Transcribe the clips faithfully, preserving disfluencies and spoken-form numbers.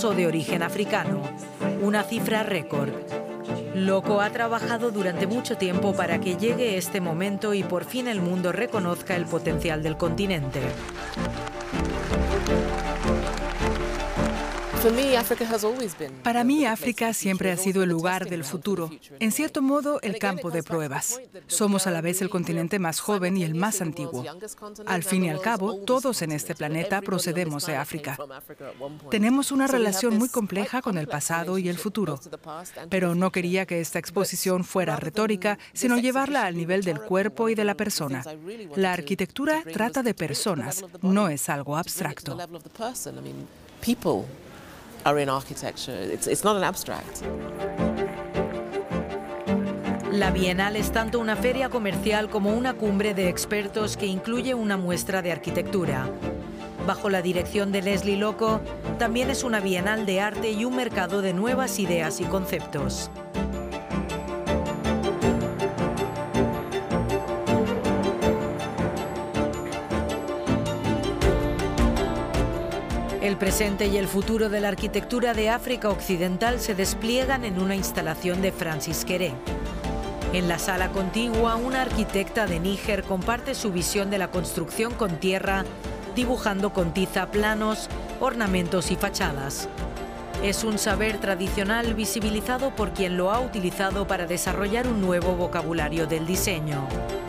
o de origen africano, una cifra récord. Loco ha trabajado durante mucho tiempo para que llegue este momento y por fin el mundo reconozca el potencial del continente. Para mí, África siempre ha sido el lugar del futuro, en cierto modo el campo de pruebas. Somos a la vez el continente más joven y el más antiguo. Al fin y al cabo, todos en este planeta procedemos de África. Tenemos una relación muy compleja con el pasado y el futuro, pero no quería que esta exposición fuera retórica, sino llevarla al nivel del cuerpo y de la persona. La arquitectura trata de personas, no es algo abstracto. Are in architecture. It's, it's not an abstract. La Bienal es tanto una feria comercial como una cumbre de expertos que incluye una muestra de arquitectura. Bajo la dirección de Leslie Loco, también es una bienal de arte y un mercado de nuevas ideas y conceptos. El presente y el futuro de la arquitectura de África Occidental se despliegan en una instalación de Francis Kéré. En la sala contigua, una arquitecta de Níger comparte su visión de la construcción con tierra, dibujando con tiza planos, ornamentos y fachadas. Es un saber tradicional visibilizado por quien lo ha utilizado para desarrollar un nuevo vocabulario del diseño.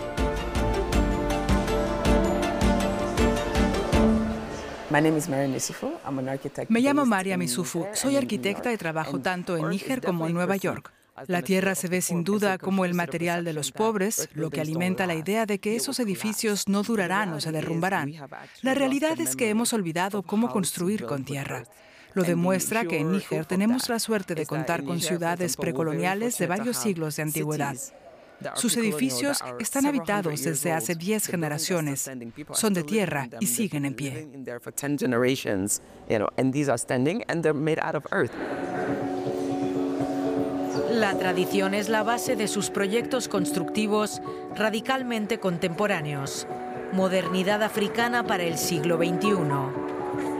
Me llamo Mariam Issoufou, soy arquitecta y trabajo tanto en Níger como en Nueva York. La tierra se ve sin duda como el material de los pobres, lo que alimenta la idea de que esos edificios no durarán o se derrumbarán. La realidad es que hemos olvidado cómo construir con tierra. Lo demuestra que en Níger tenemos la suerte de contar con ciudades precoloniales de varios siglos de antigüedad. Sus edificios están habitados desde hace diez generaciones, son de tierra y siguen en pie. La tradición es la base de sus proyectos constructivos radicalmente contemporáneos. Modernidad africana para el siglo veintiuno.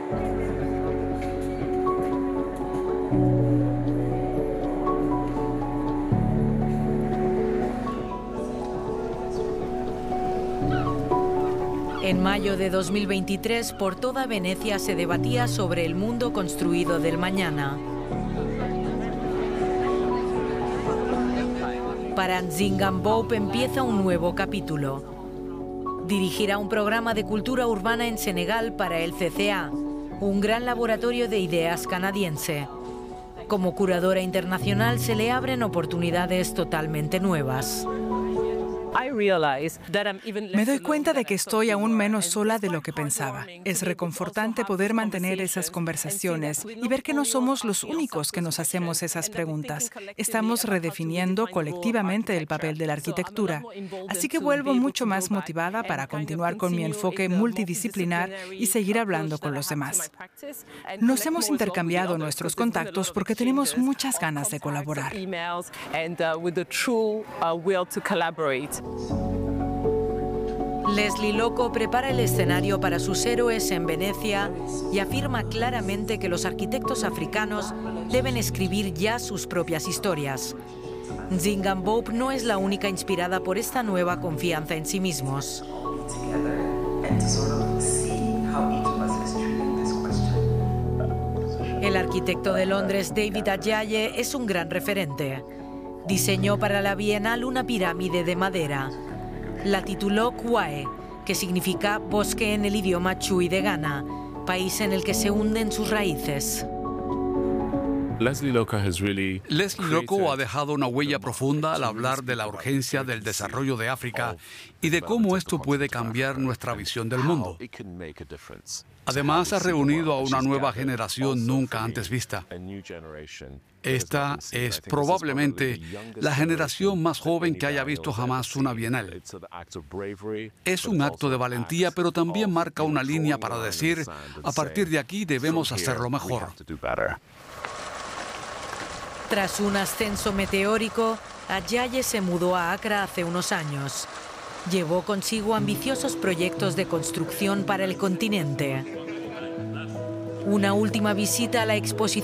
En mayo de dos mil veintitrés, por toda Venecia se debatía sobre el mundo construido del mañana. Para Nzinga Mboup empieza un nuevo capítulo. Dirigirá un programa de cultura urbana en Senegal para el C C A, un gran laboratorio de ideas canadiense. Como curadora internacional se le abren oportunidades totalmente nuevas. Me doy cuenta de que estoy aún menos sola de lo que pensaba. Es reconfortante poder mantener esas conversaciones y ver que no somos los únicos que nos hacemos esas preguntas. Estamos redefiniendo colectivamente el papel de la arquitectura. Así que vuelvo mucho más motivada para continuar con mi enfoque multidisciplinar y seguir hablando con los demás. Nos hemos intercambiado nuestros contactos porque tenemos muchas ganas de colaborar. Leslie Loco prepara el escenario para sus héroes en Venecia y afirma claramente que los arquitectos africanos deben escribir ya sus propias historias. Nzinga Mboup no es la única inspirada por esta nueva confianza en sí mismos. El arquitecto de Londres, David Adjaye, es un gran referente. Diseñó para la Bienal una pirámide de madera. La tituló Kwae, que significa bosque en el idioma Chui de Ghana, país en el que se hunden sus raíces. Leslie Loco has really Leslie Loco ha dejado una huella profunda al hablar de la urgencia del desarrollo de África y de cómo esto puede cambiar nuestra visión del mundo. Además, ha reunido a una nueva generación nunca antes vista. Esta es probablemente la generación más joven que haya visto jamás una bienal. Es un acto de valentía, pero también marca una línea para decir, a partir de aquí debemos hacerlo mejor. Tras un ascenso meteórico, Adjaye se mudó a Accra hace unos años. Llevó consigo ambiciosos proyectos de construcción para el continente. Una última visita a la exposición